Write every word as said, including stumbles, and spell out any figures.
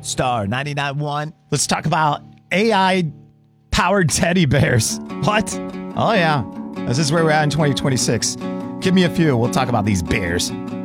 Star ninety-nine point one. Let's talk about A I-powered teddy bears. What? Oh, yeah. This is where we're at in twenty twenty-six. Give me a few. We'll talk about these bears.